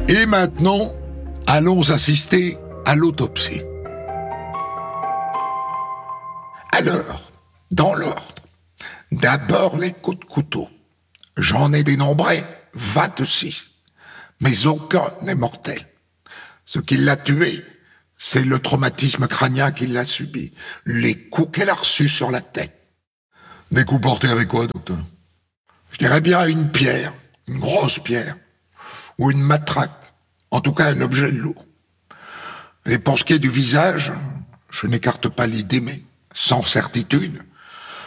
Et maintenant, allons assister à l'autopsie. Alors, dans l'ordre, d'abord les coups de couteau. J'en ai dénombré 26, mais aucun n'est mortel. Ce qui l'a tué, c'est le traumatisme crânien qu'il a subi, les coups qu'elle a reçus sur la tête. Des coups portés avec quoi, docteur? Je dirais bien une pierre, une grosse pierre, ou une matraque, en tout cas un objet lourd. Et pour ce qui est du visage, je n'écarte pas l'idée, mais sans certitude,